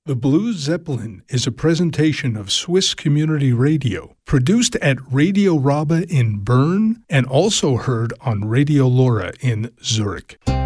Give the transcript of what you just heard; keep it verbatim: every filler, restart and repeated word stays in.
The Blue Zeppelin is a presentation of Swiss Community Radio, produced at Radio Raba in Bern and also heard on Radio Lora in Zurich.